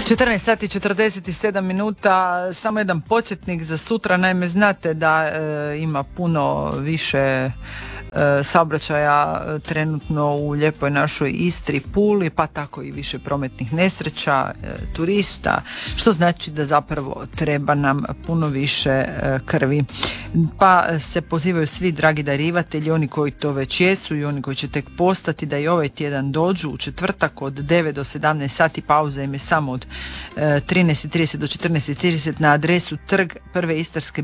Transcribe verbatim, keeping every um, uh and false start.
četrnaest sati i četrdeset sedam minuta, samo jedan podsjetnik za sutra. Naime, znate da e, ima puno više e, saobraćaja e, trenutno u lijepoj našoj Istri, Puli, pa tako i više prometnih nesreća, e, turista, što znači da zapravo treba nam puno više e, krvi. Pa se pozivaju svi dragi darivatelji, oni koji to već jesu i oni koji će tek postati, da i ovaj tjedan dođu u četvrtak od devet do sedamnaest sati, pauza im je samo od trinaest i trideset do četrnaest i trideset na adresu Trg Prve Istarske